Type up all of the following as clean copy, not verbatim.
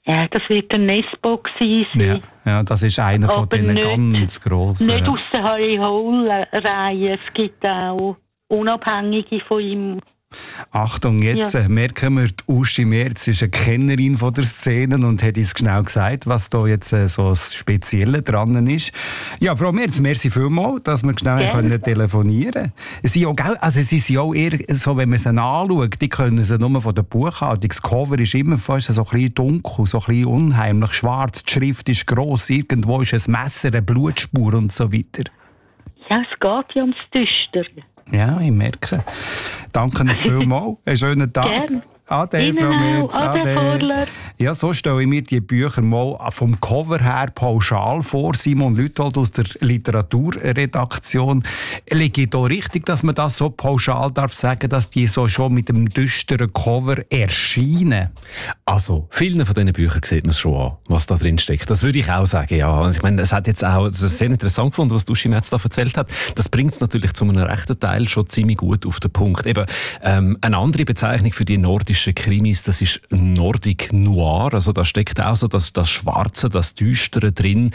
Ja, das wird ein Nesbo gewesen sein. Ja, das ist einer von diesen ganz grossen. Nicht aus der Harry Hole-Reihe. Es gibt auch Unabhängige von ihm. Achtung, jetzt merken wir, die Uschi Merz ist eine Kennerin von der Szene und hat uns genau gesagt, was da jetzt so das Spezielle dran ist. Ja, Frau Merz, merci vielmals, dass wir schnell telefonieren können. Sie sind auch eher so, wenn man sie anschaut, die können sie nur von der Buchhaltung. Das Cover ist immer fast so ein bisschen dunkel, so ein bisschen unheimlich schwarz, die Schrift ist gross, irgendwo ist ein Messer, eine Blutspur und so weiter. Ja, es geht ja ums Düstere. Ja, ich merke. Danke Ihnen vielmals. Einen schönen Tag. Gerne. Ade, Frau Merz. Ade. Ja, so stelle ich mir die Bücher mal vom Cover her pauschal vor. Simon Lüthold aus der Literaturredaktion. Liege ich da richtig, dass man das so pauschal darf sagen, dass die so schon mit dem düsteren Cover erscheinen? Also, vielen von diesen Büchern sieht man es schon an, was da drin steckt. Das würde ich auch sagen, ja. Also, ich meine, es hat jetzt auch sehr interessant gefunden, was Uschi Merz da erzählt hat. Das bringt es natürlich zu einem rechten Teil schon ziemlich gut auf den Punkt. Eben, eine andere Bezeichnung für die nordische Krimis, das ist Nordic Noir, also da steckt auch so das Schwarze, das Düstere drin.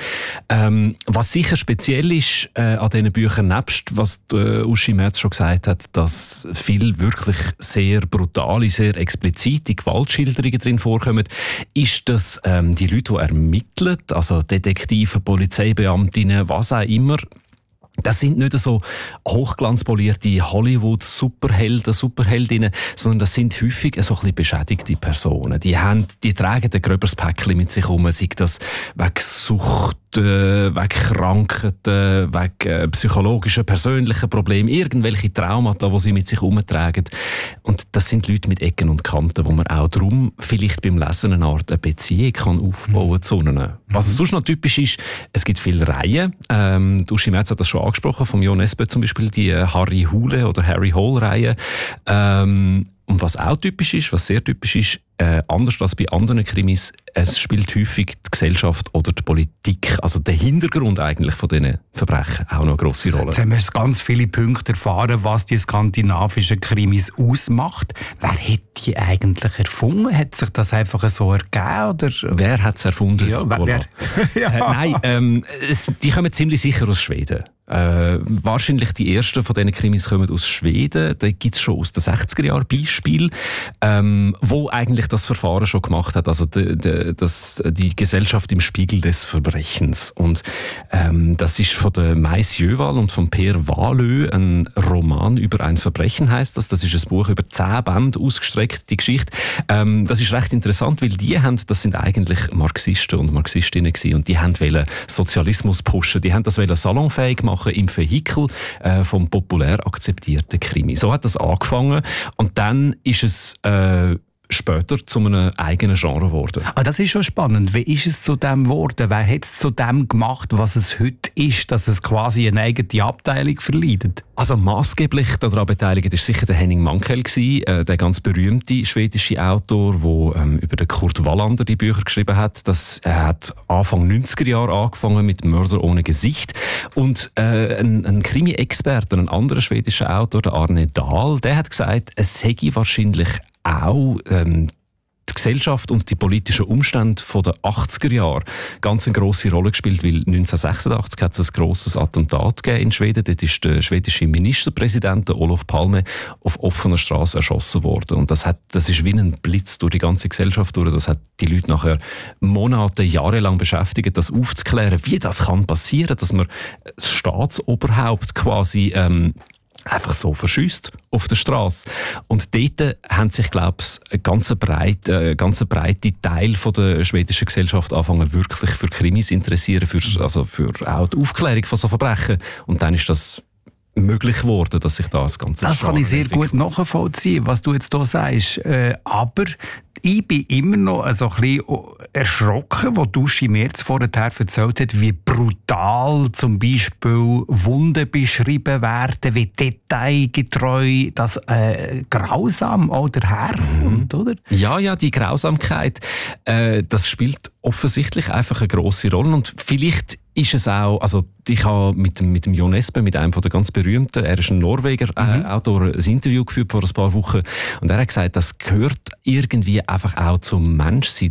Was sicher speziell ist an diesen Büchern, nebst was Uschi Merz schon gesagt hat, dass viel wirklich sehr brutale, sehr explizite Gewaltschilderungen drin vorkommen, ist, dass die Leute, die ermitteln, also Detektive, Polizeibeamtinnen, was auch immer, das sind nicht so hochglanzpolierte Hollywood-Superhelden, Superheldinnen, sondern das sind häufig so ein bisschen beschädigte Personen. Die tragen ein gröberes Päckchen mit sich herum, sei das wegen Sucht, wegen Krankheiten, wegen psychologischen, persönlichen Problemen, irgendwelche Traumata, die sie mit sich herumtragen. Und das sind Leute mit Ecken und Kanten, wo man auch darum vielleicht beim Lesen eine Art Beziehung kann aufbauen zu ihnen. Was sonst noch typisch ist, es gibt viele Reihen. Uschi Merz hat das schon angesprochen, von Jo Nesbø zum Beispiel, die Harry Hole oder Harry Hole-Reihe. Und was auch typisch ist, was sehr typisch ist, anders als bei anderen Krimis, es spielt häufig die Gesellschaft oder die Politik, also der Hintergrund eigentlich von diesen Verbrechen, auch noch eine grosse Rolle. Jetzt haben wir ganz viele Punkte erfahren, was die skandinavischen Krimis ausmacht. Wer hat die eigentlich erfunden? Hat sich das einfach so ergeben? Oder? Wer hat es erfunden? Ja, wer? Nein, die kommen ziemlich sicher aus Schweden. Wahrscheinlich die ersten von diesen Krimis kommen aus Schweden. Da gibt es schon aus den 60er Jahren Beispiele, wo eigentlich das Verfahren schon gemacht hat, also die Gesellschaft im Spiegel des Verbrechens. Und das ist von der Mais Jöwall und von Per Wahlö, ein Roman über ein Verbrechen heisst das. Das ist ein Buch über 10 Bände ausgestreckt, die Geschichte. Das ist recht interessant, weil das sind eigentlich Marxisten und Marxistinnen gewesen, und die wollten Sozialismus pushen, die haben das salonfähig machen im Vehikel vom populär akzeptierten Krimi. So hat das angefangen und dann ist es später zu einem eigenen Genre geworden. Das ist schon spannend. Wie ist es zu dem geworden? Wer hat es zu dem gemacht, was es heute ist, dass es quasi eine eigene Abteilung verleidet? Also maßgeblich daran beteiligt ist sicher der Henning Mankell gewesen, der ganz berühmte schwedische Autor, der über den Kurt Wallander die Bücher geschrieben hat. Er hat Anfang 90er Jahre angefangen mit Mörder ohne Gesicht. Und ein Krimi-Experte, ein anderer schwedischer Autor, der Arne Dahl, der hat gesagt, es sei wahrscheinlich auch die Gesellschaft und die politischen Umstände von den 80er Jahren ganz eine grosse Rolle gespielt, weil 1986 hat es ein grosses Attentat gegeben in Schweden. Dort ist der schwedische Ministerpräsident Olof Palme auf offener Straße erschossen worden. Und das ist wie ein Blitz durch die ganze Gesellschaft durch. Das hat die Leute nachher Monate, jahrelang beschäftigt, das aufzuklären, wie das kann passieren, dass man das Staatsoberhaupt quasi einfach so verschüsst auf der Straße. Und dort haben sich, glaube ich, ein ganz breite Teil von der schwedischen Gesellschaft angefangen, wirklich für Krimis interessieren, für auch die Aufklärung von so Verbrechen. Und dann ist das möglich geworden, dass sich da das Ganze Das kann ich sehr gut nachvollziehen, was du jetzt hier sagst. Aber ich bin immer noch so ein bisschen erschrocken, wo Uschi Merz vorher erzählt hat, wie brutal zum Beispiel Wunden beschrieben werden, wie detailgetreu das grausam auch daherkommt, oder? Ja, die Grausamkeit, das spielt offensichtlich einfach eine grosse Rolle. Und vielleicht ist es auch, also ich habe mit dem Jo Nesbø, mit einem von der ganz berühmten, er ist ein Norweger, Autor, ein Interview geführt vor ein paar Wochen, und er hat gesagt, das gehört irgendwie einfach auch zum Menschsein